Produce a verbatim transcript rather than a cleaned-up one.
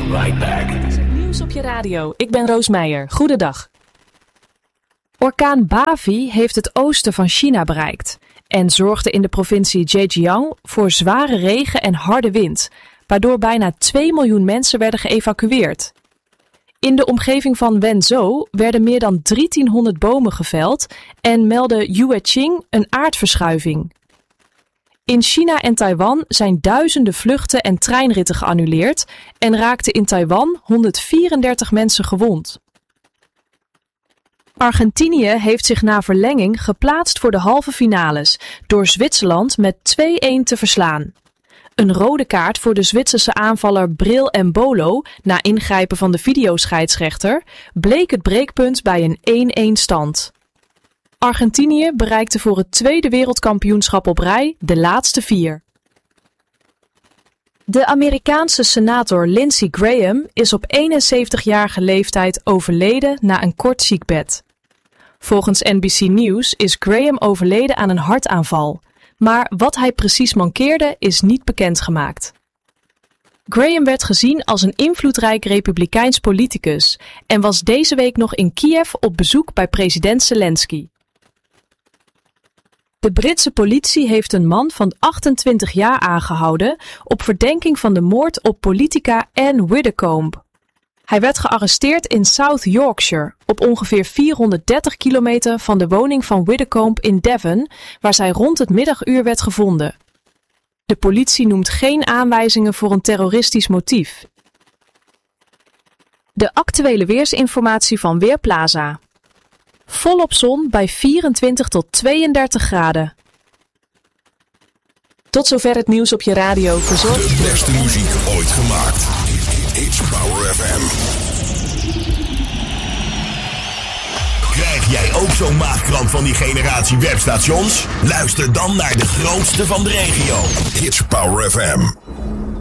right back. Nieuws op je radio. Ik ben Roos Meijer. Goedendag. Orkaan Bavi heeft het oosten van China bereikt en zorgde in de provincie Zhejiang voor zware regen en harde wind, waardoor bijna twee miljoen mensen werden geëvacueerd. In de omgeving van Wenzhou werden meer dan drieëntienhonderd bomen geveld en meldde Yueqing een aardverschuiving. In China en Taiwan zijn duizenden vluchten en treinritten geannuleerd en raakten in Taiwan honderdvierendertig mensen gewond. Argentinië heeft zich na verlenging geplaatst voor de halve finales door Zwitserland met twee-een te verslaan. Een rode kaart voor de Zwitserse aanvaller Bril Embolo na ingrijpen van de videoscheidsrechter bleek het breekpunt bij een één-één stand. Argentinië bereikte voor het tweede wereldkampioenschap op rij de laatste vier. De Amerikaanse senator Lindsey Graham is op eenenzeventigjarige leeftijd overleden na een kort ziekbed. Volgens N B C News is Graham overleden aan een hartaanval, maar wat hij precies mankeerde is niet bekendgemaakt. Graham werd gezien als een invloedrijk republikeins politicus en was deze week nog in Kiev op bezoek bij president Zelensky. De Britse politie heeft een man van achtentwintig jaar aangehouden op verdenking van de moord op politica Anne Widdecombe. Hij werd gearresteerd in South Yorkshire, op ongeveer vierhonderddertig kilometer van de woning van Widdecombe in Devon, waar zij rond het middaguur werd gevonden. De politie noemt geen aanwijzingen voor een terroristisch motief. De actuele weersinformatie van Weerplaza. Volop zon bij vierentwintig tot tweeëndertig graden. Tot zover het nieuws op je radio. Verzorgd. De beste muziek ooit gemaakt. It's Power F M. Krijg jij ook zo'n maagkramp van die generatie webstations? Luister dan naar de grootste van de regio. It's Power F M.